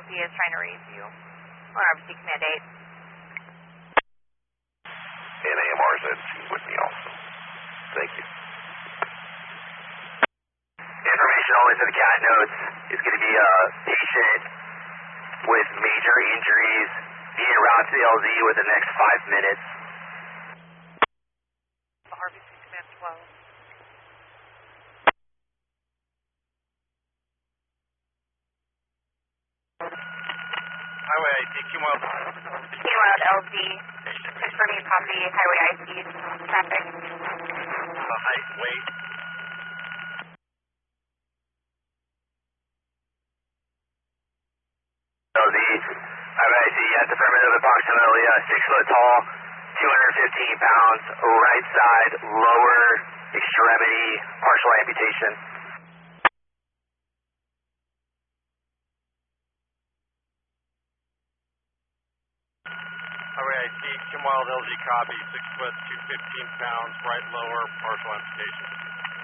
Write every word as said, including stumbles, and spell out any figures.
L Z is trying to raise you. Or obviously Command eight. And A M R said she's with me also. Thank you. Information only to the cat notes is going to be a patient with major injuries being routed to the L Z within the next five minutes. Harvey six Command twelve. Highway I C, Q-Wild. Q-Wild L Z. Confirm you copy Highway I C traffic. Uh, height, weight. L Z, Highway I C, yes, affirmative, approximately uh, six foot tall, two hundred fifteen pounds, right side, lower extremity, partial amputation. Highway I C, Kim Wild L G copy, six foot, two fifteen pounds, right lower, partial amputation.